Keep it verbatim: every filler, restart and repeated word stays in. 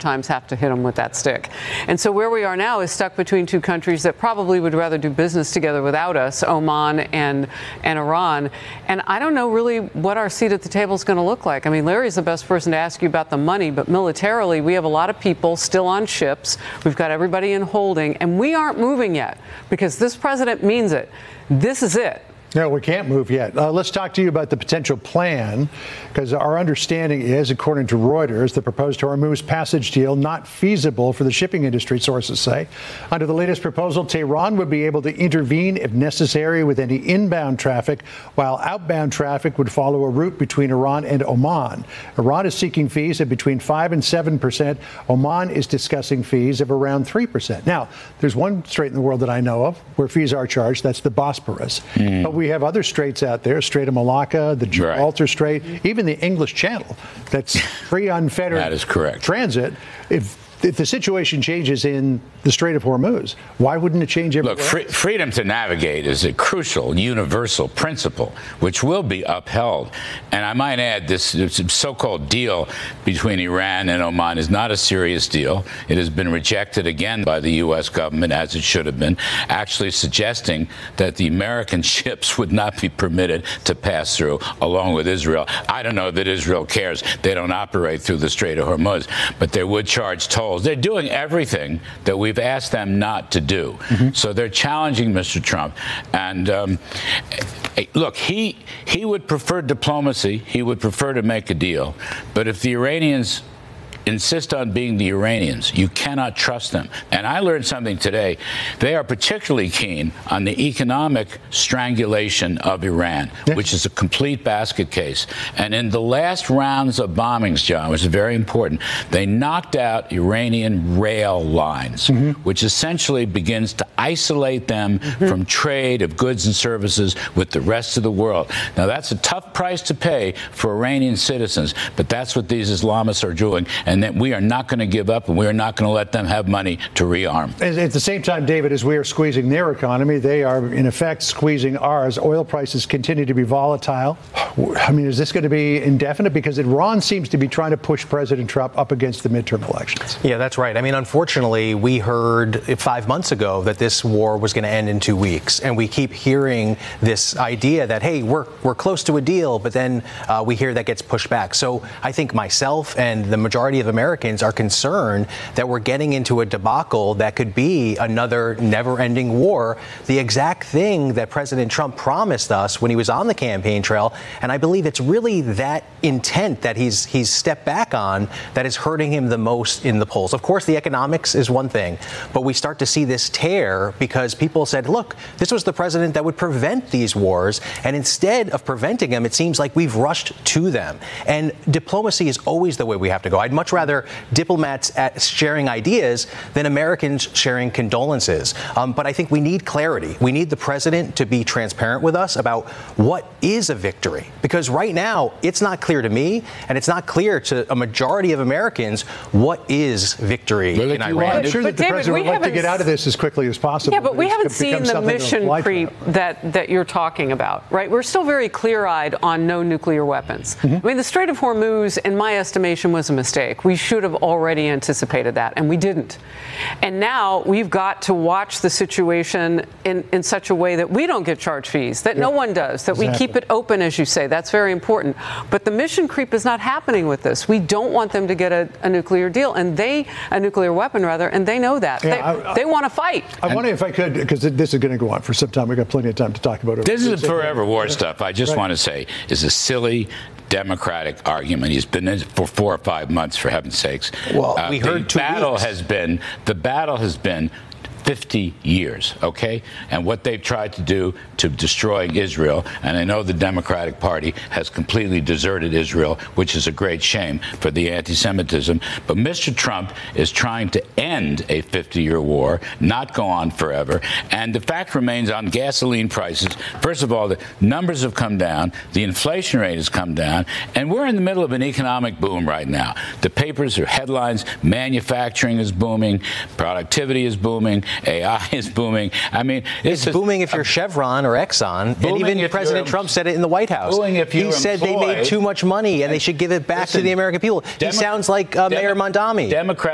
sometimes have to hit them with that stick. And so where we are now is stuck between two countries that probably would rather do business together without us, Oman and and Iran. And I don't know really what our seat at the table is going to look like. I mean, Larry's the best person to ask you about the money, but militarily, we have a lot of people still on ships. We've got everybody in holding, and we aren't moving yet because this president means it. This is it. No, we can't move yet. Uh, let's talk to you about the potential plan, because our understanding is, according to Reuters, the proposed Hormuz passage deal not feasible for the shipping industry, sources say. Under the latest proposal, Tehran would be able to intervene if necessary with any inbound traffic, while outbound traffic would follow a route between Iran and Oman. Iran is seeking fees of between five and seven percent. Oman is discussing fees of around three percent. Now, there's one strait in the world that I know of where fees are charged. That's the Bosporus. Mm. But we We have other straits out there, Strait of Malacca, the Gibraltar right. Strait, even the English Channel, that's free, unfettered that is correct. transit. If If the situation changes in the Strait of Hormuz, why wouldn't it change everywhere? Look, free, freedom to navigate is a crucial, universal principle, which will be upheld. And I might add, this, this so-called deal between Iran and Oman is not a serious deal. It has been rejected again by the U S government, as it should have been, actually suggesting that the American ships would not be permitted to pass through, along with Israel. I don't know that Israel cares. They don't operate through the Strait of Hormuz, but they would charge tolls. They're doing everything that we've asked them not to do. Mm-hmm. So they're challenging Mister Trump. And um, look, he he would prefer diplomacy. He would prefer to make a deal. But if the Iranians insist on being the Iranians, you cannot trust them. And I learned something today. They are particularly keen on the economic strangulation of Iran, yes. which is a complete basket case. And in the last rounds of bombings, John, which is very important, they knocked out Iranian rail lines, mm-hmm. which essentially begins to isolate them mm-hmm. from trade of goods and services with the rest of the world. Now, that's a tough price to pay for Iranian citizens, but that's what these Islamists are doing. And that we are not going to give up, and we are not going to let them have money to rearm. At the same time, David, as we are squeezing their economy, they are, in effect, squeezing ours. Oil prices continue to be volatile. I mean, is this going to be indefinite? Because Iran seems to be trying to push President Trump up against the midterm elections. Yeah, that's right. I mean, unfortunately, we heard five months ago that this war was going to end in two weeks. And we keep hearing this idea that, hey, we're, we're close to a deal, but then uh, we hear that gets pushed back. So I think myself and the majority of Americans are concerned that we're getting into a debacle that could be another never-ending war, the exact thing that President Trump promised us when he was on the campaign trail. And I believe it's really that intent that he's he's stepped back on that is hurting him the most in the polls. Of course, the economics is one thing, but we start to see this tear because people said, look, this was the president that would prevent these wars. And instead of preventing them, it seems like we've rushed to them. And diplomacy is always the way we have to go. I'd much rather diplomats at sharing ideas than Americans sharing condolences. Um, but I think we need clarity. We need the president to be transparent with us about what is a victory. Because right now, it's not clear to me, and it's not clear to a majority of Americans what is victory well, in Iran. I'm sure that the David, president would like to get out of this as quickly as possible. Yeah, but we haven't seen the mission creep that, that you're talking about, right? We're still very clear-eyed on no nuclear weapons. Mm-hmm. I mean, the Strait of Hormuz, in my estimation, was a mistake. We should have already anticipated that, and we didn't. And now we've got to watch the situation in, in such a way that we don't get charge fees, that yeah. no one does, that exactly. we keep it open, as you say. That's very important. But the mission creep is not happening with this. We don't want them to get a, a nuclear deal, and they, a nuclear weapon, rather, and they know that. Yeah, they, I, I, they want to fight. I wonder if I could, because this is going to go on for some time. We've got plenty of time to talk about it. This is forever war stuff. I just right. want to say is a silly Democratic argument. He's been in it for four or five months, for heaven's sakes. Well, uh, we heard the two battle weeks. has been the battle has been fifty years, okay? And what they've tried to do to destroy Israel, and I know the Democratic Party has completely deserted Israel, which is a great shame for the anti-Semitism, but Mister Trump is trying to end a fifty-year war, not go on forever, and the fact remains on gasoline prices. First of all, the numbers have come down, the inflation rate has come down, and we're in the middle of an economic boom right now. The papers are headlines, manufacturing is booming, productivity is booming, A I is booming. I mean, it's booming if you're Chevron or Exxon. And even President Trump said it in the White House. He said they made too much money and they should give it back to the American people. He sounds like uh, Mayor Mondami. Democrats